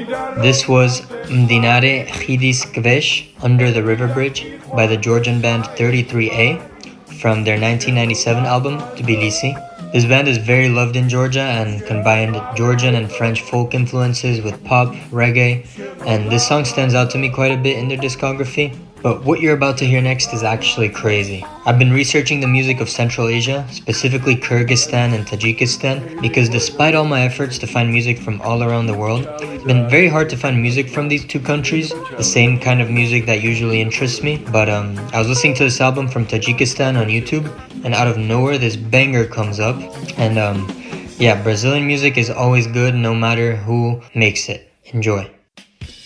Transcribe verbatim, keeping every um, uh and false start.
This was Mdinare Khidis Kvesh, Under the River Bridge, by the Georgian band thirty-three A from their nineteen ninety-seven album, Tbilisi. This band is very loved in Georgia and combined Georgian and French folk influences with pop, reggae, and this song stands out to me quite a bit in their discography. But what you're about to hear next is actually crazy. I've been researching the music of Central Asia, specifically Kyrgyzstan and Tajikistan, because despite all my efforts to find music from all around the world, it's been very hard to find music from these two countries, the same kind of music that usually interests me. But um, I was listening to this album from Tajikistan on YouTube, and out of nowhere this banger comes up. And um, yeah, Brazilian music is always good no matter who makes it. Enjoy.